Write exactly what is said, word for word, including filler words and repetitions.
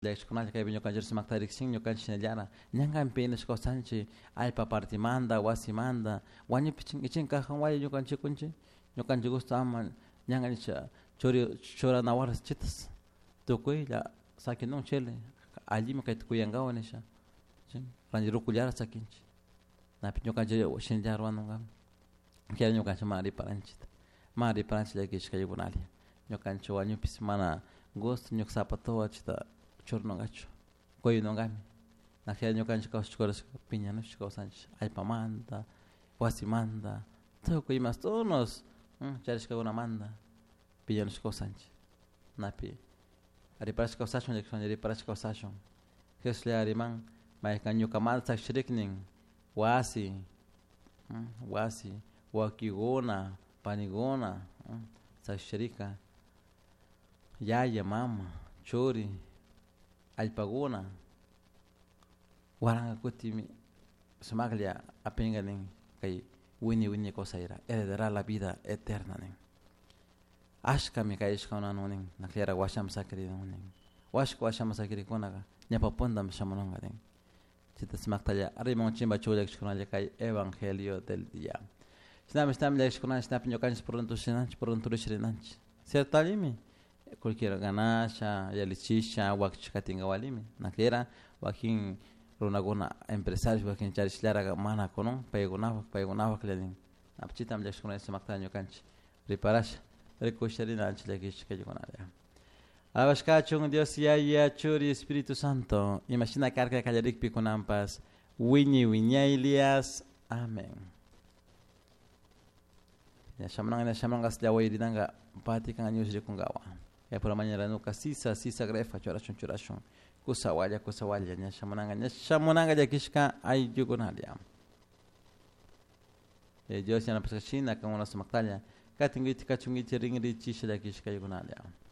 Lex kunal kay binyo kanjer simak tarik sing nyokan chinelyana nyangan penes ko sanchi alpa parti manda wasi manda wani piching ichin ka kan wali nyokan chikunchi nyokan jigusta ama nyangan cha chori chora nawar chitas tokoi la sakin non chele ali me kay tukuyanga wanesha chin ranjiro kulyara sakinchi na pinyo kanje shinjar wanungam kaya nyokan chama ri paranchita mari paranchi lagi shkay gunali nyokan chwa nyupis mana gost nyok sapato achita chorno gacho koy no gami na kaya nyo kanchi kaus chikoras piña no chikaus sanch alpa manda wasi manda to koy mas tonos charish ka una manda piña no chikaus sanch napi ari parash kaus sachon lek son ari parash kaus sachon kesle ari man mai kanyo kamal sak shrikning wasi wasi wakigona panigona sak shrika yaya mama chori alpagona waranga kutimi smaglia apengaling kay wini wini kosaira heredará la vida eterna ning ashka mi kay shkona noning nakliara washam sakri noning wash washam sakri konaga nyapa pondam shamononga ning chita smaktalia arimon chimba cholek shkona kay evangelio del día snam snam lek shkona snap nyokan pronto shinanch pronto shinanch ciertalimi cualquiera ganasha yalichisha wakchikatinga walimi nakera wakin runaguna empresarios wakin charishlara mana konon paygunava paygunava klenin apchitam leshkuna semaktanyo kanch reparash recosharina anchilekish kaygunaya abashkachun Dios ya ya churi Espíritu Santo imagina carga kallarik pikunampas wini wiñailias amen ya shamnang na shamnang gasla wayrinanga pati kan anyus rikungawa ya por la mañana no kasisa sisa grefa chorachon chorachon kusawalya kusawalya nya shamonanga nya shamonanga ya kishka ay yugonalia e Dios ya na pasachina kan una smaktalia katingiti kachungiti ringri chisha ya kishka yugonalia